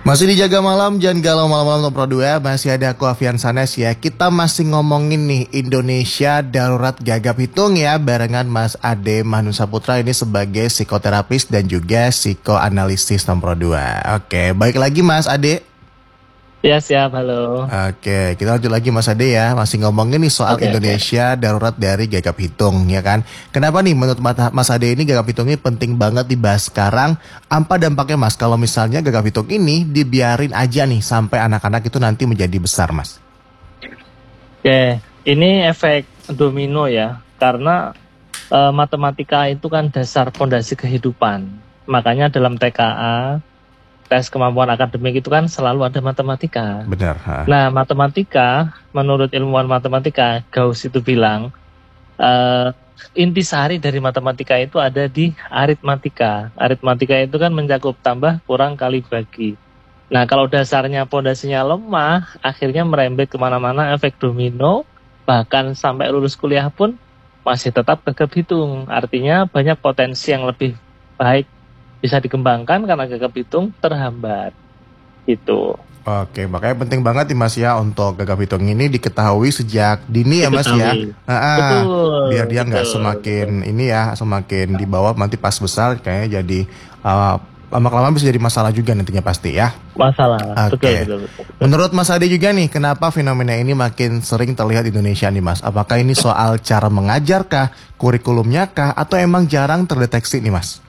Masih dijaga malam, jangan galau malam-malam Top Pro 2. Masih ada aku Avian Sanes ya. Kita masih ngomongin nih Indonesia Darurat Gagap Hitung ya, barengan Mas Ade Manusa Putra ini sebagai psikoterapis dan juga psikoanalisis Top Pro 2. Oke, baik lagi Mas Ade. Ya siap, halo. Oke, kita lanjut lagi Mas Ade ya. Masih ngomongin nih soal Oke. Indonesia Darurat dari Gagap Hitung ya kan. Kenapa nih menurut Mas Ade ini Gagap Hitung ini penting banget dibahas sekarang? Apa dampaknya Mas kalau misalnya Gagap Hitung ini dibiarin aja nih sampai anak-anak itu nanti menjadi besar Mas? Oke, ini efek domino ya, karena matematika itu kan dasar fondasi kehidupan. Makanya dalam TKA, tes kemampuan akademik itu kan selalu ada matematika. Benar. Nah, matematika, menurut ilmuwan matematika, Gauss itu bilang, intisari dari matematika itu ada di aritmatika. Aritmatika itu kan mencakup tambah, kurang, kali, bagi. Nah, kalau dasarnya pondasinya lemah, akhirnya merembet kemana-mana, efek domino, bahkan sampai lulus kuliah pun masih tetap gagap hitung. Artinya banyak potensi yang lebih baik bisa dikembangkan karena gagap hitung terhambat. Gitu. Oke, makanya penting banget nih Mas ya untuk Gagap Hitung ini diketahui sejak dini ya Mas ya. Betul. Biar dia nggak semakin ini ya, semakin di bawah nanti pas besar kayaknya jadi lama-kelamaan bisa jadi masalah juga nantinya pasti ya. Masalah. Oke. Betul. Menurut Mas Ade juga nih, kenapa fenomena ini makin sering terlihat di Indonesia nih Mas? Apakah ini soal cara mengajar kah, kurikulumnya kah, atau emang jarang terdeteksi nih Mas?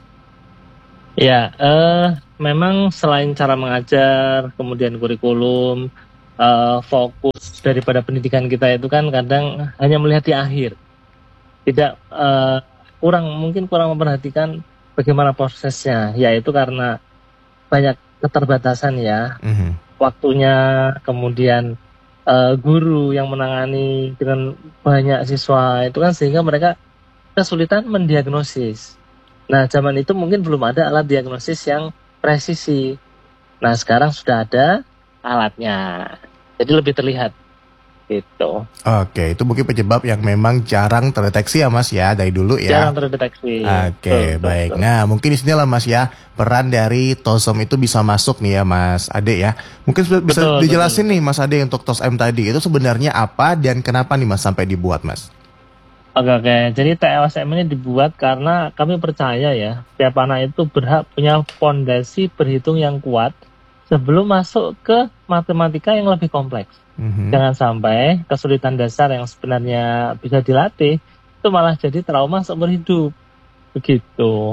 Ya, memang selain cara mengajar, kemudian kurikulum, fokus daripada pendidikan kita itu kan kadang hanya melihat di akhir. Tidak, mungkin kurang memperhatikan bagaimana prosesnya, yaitu karena banyak keterbatasan ya, waktunya, kemudian guru yang menangani dengan banyak siswa itu kan sehingga mereka kesulitan mendiagnosis. Nah, zaman itu mungkin belum ada alat diagnosis yang presisi. Nah, sekarang sudah ada alatnya. Jadi lebih terlihat. Gitu. Oke, itu mungkin penyebab yang memang jarang terdeteksi ya Mas ya, dari dulu ya. Jarang terdeteksi. Oke, baik. Nah, mungkin di sini lah Mas ya, peran dari TOSM itu bisa masuk nih ya Mas Ade ya. Mungkin bisa dijelasin nih Mas Ade untuk TOSM tadi, itu sebenarnya apa dan kenapa nih Mas sampai dibuat Mas? Oke. Jadi TOSM ini dibuat karena kami percaya ya, tiap anak itu berhak punya fondasi berhitung yang kuat sebelum masuk ke matematika yang lebih kompleks. Jangan sampai kesulitan dasar yang sebenarnya bisa dilatih itu malah jadi trauma seumur hidup. Begitu.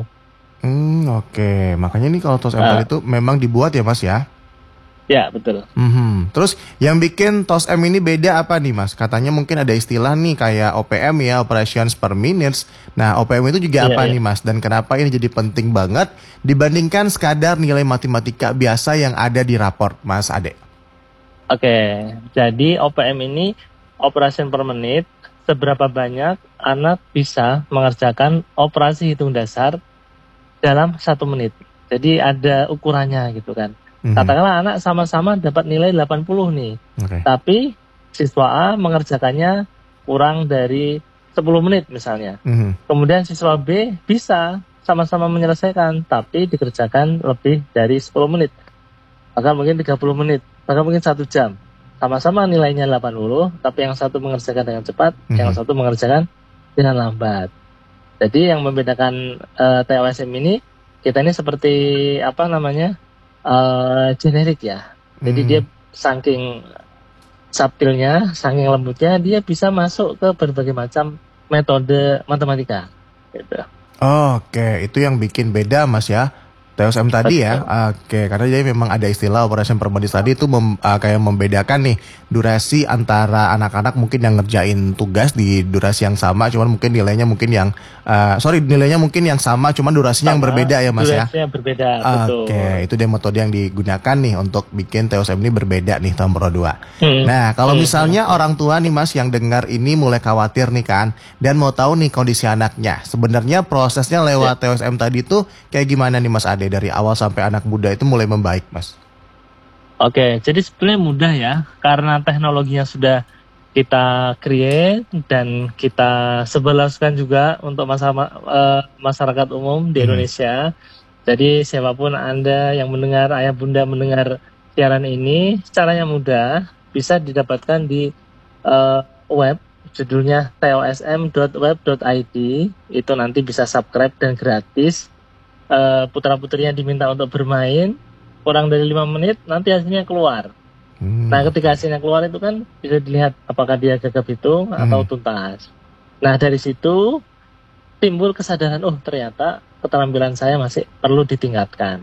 Oke. Makanya nih kalau TOSM tadi itu memang dibuat ya Mas ya? Ya, betul. Terus yang bikin TOSM ini beda apa nih Mas? Katanya mungkin ada istilah nih kayak OPM ya, Operations per Minutes. Nah, OPM itu juga apa nih Mas? Dan kenapa ini jadi penting banget dibandingkan sekadar nilai matematika biasa yang ada di raport Mas Ade? Oke, jadi OPM ini Operation per Menit, seberapa banyak anak bisa mengerjakan operasi hitung dasar dalam 1 menit. Jadi ada ukurannya gitu kan. Katakanlah anak sama-sama dapat nilai 80 nih. Tapi siswa A mengerjakannya kurang dari 10 menit misalnya. Kemudian siswa B bisa sama-sama menyelesaikan, tapi dikerjakan lebih dari 10 menit. Bahkan mungkin 30 menit, bahkan mungkin 1 jam. Sama-sama nilainya 80, tapi yang satu mengerjakan dengan cepat, yang satu mengerjakan dengan lambat. Jadi yang membedakan TOSM ini, kita ini seperti generik ya. Jadi dia saking subtilnya, saking lembutnya, dia bisa masuk ke berbagai macam metode matematika. Gitu. Oke, itu yang bikin beda Mas ya. TOSM tadi ya, oke, karena jadi memang ada istilah operation per menit tadi itu kayak membedakan nih durasi antara anak-anak mungkin yang ngerjain tugas di durasi yang sama, cuman mungkin nilainya mungkin yang nilainya mungkin yang sama, cuman durasinya yang berbeda ya Mas ya. Durasinya berbeda, betul. Oke, itu dia metode yang digunakan nih untuk bikin TOSM ini berbeda nih Top Pro 2. Nah, kalau misalnya orang tua nih Mas yang dengar ini mulai khawatir nih kan, dan mau tahu nih kondisi anaknya, sebenarnya prosesnya lewat TOSM tadi tuh kayak gimana nih Mas Ade? Dari awal sampai anak muda itu mulai membaik Mas. Oke, jadi sebenarnya mudah ya, karena teknologinya sudah kita create dan kita sebarluaskan juga untuk masyarakat umum di Indonesia. Jadi siapapun Anda yang mendengar, ayah bunda mendengar siaran ini caranya mudah, bisa didapatkan di web, judulnya tosm.web.id. Itu nanti bisa subscribe dan gratis. Putra-putrinya diminta untuk bermain, kurang dari 5 menit nanti hasilnya keluar. Nah, ketika hasilnya keluar itu kan bisa dilihat apakah dia gagap hitung atau tuntas. Nah, dari situ timbul kesadaran, oh ternyata keterampilan saya masih perlu ditingkatkan.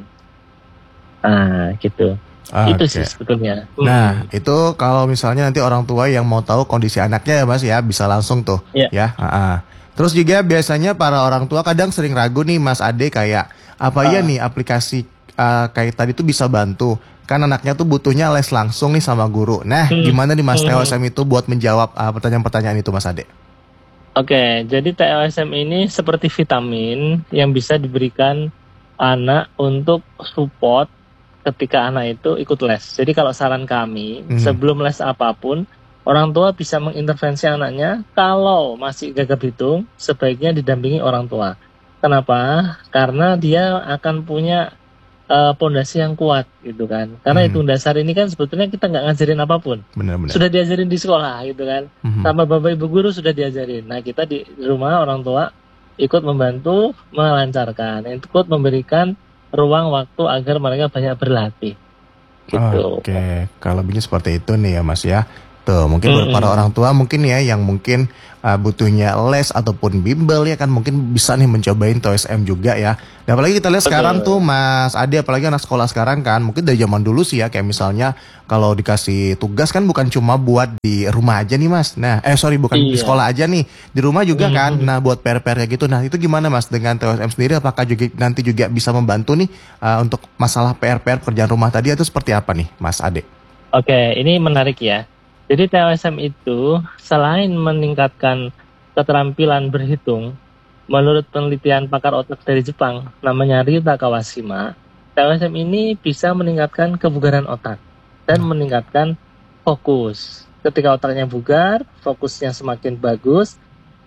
Nah, gitu. Itu sih sebetulnya. Nah, itu kalau misalnya nanti orang tua yang mau tahu kondisi anaknya ya Mas ya, bisa langsung tuh. Ya. Terus juga biasanya para orang tua kadang sering ragu nih Mas Ade, kayak apa ya nih aplikasi kayak tadi tuh bisa bantu. Kan anaknya tuh butuhnya les langsung nih sama guru. Nah, gimana nih Mas TOSM itu buat menjawab pertanyaan-pertanyaan itu Mas Ade? Oke, jadi TOSM ini seperti vitamin yang bisa diberikan anak untuk support ketika anak itu ikut les. Jadi kalau saran kami, sebelum les apapun, orang tua bisa mengintervensi anaknya. Kalau masih gagap hitung, sebaiknya didampingi orang tua. Kenapa? Karena dia akan punya pondasi yang kuat gitu kan. Karena hitung dasar ini kan sebetulnya kita nggak ngajarin apapun. Benar-benar. Sudah diajarin di sekolah gitu kan. Sama bapak ibu guru sudah diajarin. Nah, kita di rumah orang tua ikut membantu melancarkan, ikut memberikan ruang waktu agar mereka banyak berlatih. Gitu. Oke, kalau begini seperti itu nih ya Mas ya. Tuh, mungkin buat para orang tua mungkin ya yang mungkin butuhnya les ataupun bimbel ya kan, mungkin bisa nih mencobain TOSM juga ya. Dan apalagi kita lihat sekarang tuh Mas Ade, apalagi anak sekolah sekarang kan, mungkin dari zaman dulu sih ya, kayak misalnya kalau dikasih tugas kan bukan cuma buat di rumah aja nih Mas. Nah, bukan di sekolah aja nih, di rumah juga kan. Nah, buat PR-PR gitu. Nah, itu gimana Mas dengan TOSM sendiri, apakah juga nanti juga bisa membantu nih untuk masalah PR-PR kerjaan rumah tadi, itu seperti apa nih Mas Ade? Oke, ini menarik ya. Jadi TOSM itu selain meningkatkan keterampilan berhitung, menurut penelitian pakar otak dari Jepang, namanya Ryuta Kawashima, TOSM ini bisa meningkatkan kebugaran otak dan meningkatkan fokus. Ketika otaknya bugar, fokusnya semakin bagus,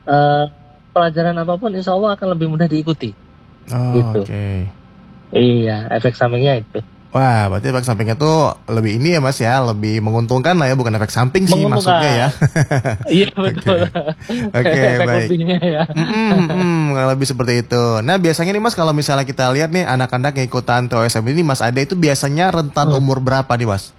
pelajaran apapun insya Allah akan lebih mudah diikuti. Gitu. Iya, efek sampingnya itu. Wah, berarti efek sampingnya tuh lebih ini ya Mas ya, lebih menguntungkan lah ya, bukan efek samping sih maksudnya ya. Iya betul. Oke, baik. Ya. Lebih seperti itu. Nah, biasanya nih Mas, kalau misalnya kita lihat nih anak-anak yang ikutan TOSM ini Mas Ade, itu biasanya rentan umur berapa nih Mas?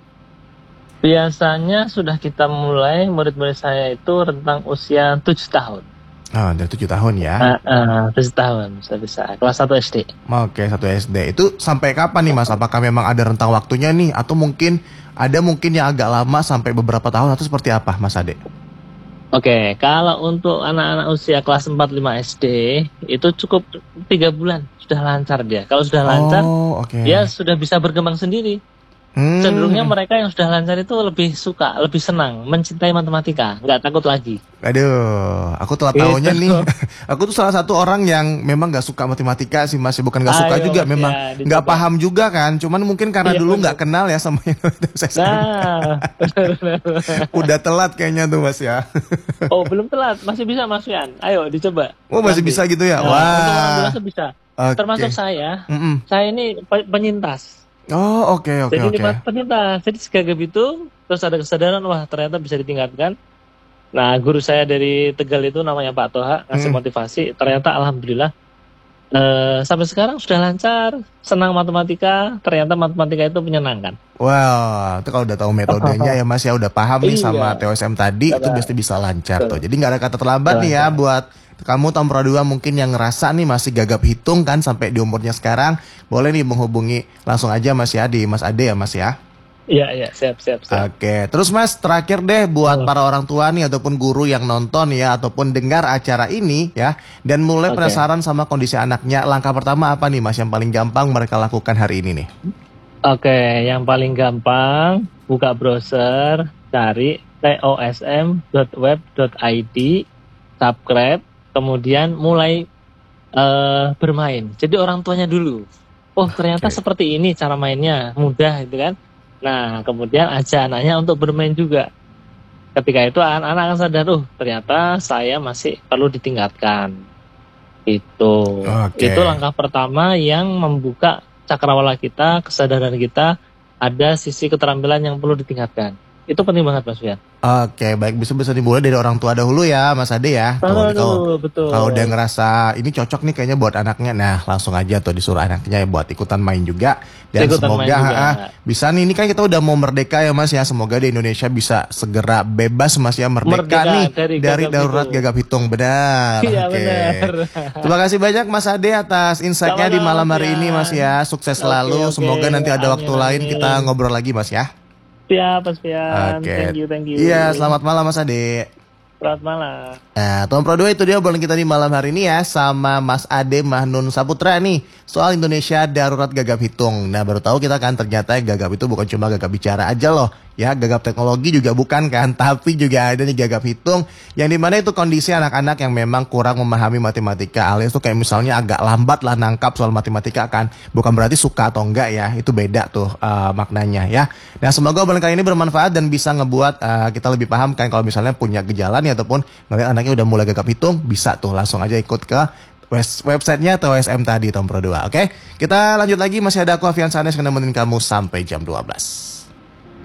Biasanya sudah kita mulai, murid-murid saya itu rentang usia 7 tahun. Dari 7 tahun ya? 7 tahun sudah bisa. Kelas 1 SD. Oke, 1 SD. Itu sampai kapan nih Mas? Apakah memang ada rentang waktunya nih? Atau mungkin yang agak lama sampai beberapa tahun, atau seperti apa Mas Ade? Oke, kalau untuk anak-anak usia kelas 4-5 SD, itu cukup 3 bulan. Sudah lancar dia. Kalau sudah lancar, dia sudah bisa berkembang sendiri. Cenderungnya mereka yang sudah lancar itu lebih suka, lebih senang, mencintai matematika, nggak takut lagi. Aduh, aku telah tahunya nih. Aku tuh salah satu orang yang memang nggak suka matematika sih Mas. Bukan nggak suka juga, memang nggak paham juga kan. Cuman mungkin karena dulu nggak kenal ya sama Nah, udah telat kayaknya tuh Mas ya. Oh, belum telat, masih bisa Mas Yan. Ayo dicoba. Oh, masih bisa gitu ya? Wah. Untuk bisa. Termasuk saya ini penyintas. Oh, oke. Jadi penyintas. Jadi segagap itu, terus ada kesadaran, wah ternyata bisa ditingkatkan. Nah, guru saya dari Tegal itu namanya Pak Toha, ngasih motivasi. Ternyata alhamdulillah sampai sekarang sudah lancar, senang matematika. Ternyata matematika itu menyenangkan. Wow, itu kalau udah tahu metodenya ya Mas ya, udah paham nih sama TOSM tadi, itu pasti bisa lancar tuh. Jadi nggak ada kata terlambat nih ya buat kamu tahun Pro 2 mungkin yang ngerasa nih masih gagap hitung kan sampai di umurnya sekarang, boleh nih menghubungi langsung aja Mas ya di Mas Ade ya Mas ya. Iya, siap. Oke, terus Mas terakhir deh buat para orang tua nih ataupun guru yang nonton ya ataupun dengar acara ini ya dan mulai penasaran sama kondisi anaknya, langkah pertama apa nih Mas yang paling gampang mereka lakukan hari ini nih? Oke, yang paling gampang buka browser, cari tosm.web.id, subscribe, kemudian mulai bermain. Jadi orang tuanya dulu. Oh, ternyata seperti ini cara mainnya, mudah gitu kan. Nah, kemudian ajak anaknya untuk bermain juga. Ketika itu anak-anak akan sadar, ternyata saya masih perlu ditingkatkan. Itu langkah pertama yang membuka cakrawala kita, kesadaran kita ada sisi keterampilan yang perlu ditingkatkan. Itu penting banget Mas Fian. Oke, baik, bisa dimulai dari orang tua dahulu ya, Mas Ade ya. Tuh, Dulu, betul. kalau udah ngerasa ini cocok nih kayaknya buat anaknya, nah langsung aja tuh disuruh anaknya ya buat ikutan main juga. Dan Ikutan semoga main juga. bisa nih, ini kan kita udah mau merdeka ya Mas ya. Semoga di Indonesia bisa segera bebas Mas ya, merdeka nih dari darurat gagap hitung. Benar. Iya, Oke. benar. Terima kasih banyak Mas Ade atas insight-nya di malam hari ini Mas ya. Sukses selalu. Semoga nanti ada waktu lain kita ngobrol lagi Mas ya. Siap, Mas Pian. Oke. Thank you. Iya, selamat malam Mas Ade. Selamat malam. Nah, Tuan Pro 2 itu dia obrolan kita di malam hari ini ya sama Mas Ade Mahnun Saputra nih soal Indonesia darurat gagap hitung. Nah, baru tahu kita kan ternyata gagap itu bukan cuma gagap bicara aja loh. Ya, gagap teknologi juga bukan kan, tapi juga ada nih gagap hitung yang dimana itu kondisi anak-anak yang memang kurang memahami matematika, alias tuh kayak misalnya agak lambat lah nangkap soal matematika kan. Bukan berarti suka atau enggak ya, itu beda tuh maknanya ya. Nah, semoga obrolan kali ini bermanfaat dan bisa ngebuat kita lebih paham kan kalau misalnya punya gejala nih ataupun ngeliat anaknya udah mulai gagap hitung, bisa tuh langsung aja ikut ke websitenya TOSM tadi Tom Pro 2. Oke, kita lanjut lagi, masih ada aku Afian Sanes yang nemenin kamu sampai jam 12.